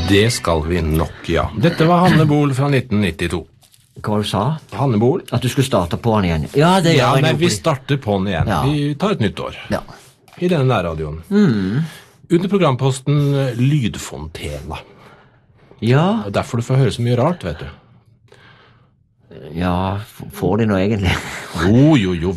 Det skal vi nok, ja. Dette var Hanne Bol fra 1992. Hva var det du sa? Hanne Bol. At du skulle starte på den igjen. Ja, det gjør jeg. Nei, vi starter på den igjen. Ja. Vi tar et nytt år. Ja. I denne nærradioen. Under programposten Lydfontena. Ja, Og derfor du får høre så mye rart, vet du. ja, får de nå egentlig? Jo,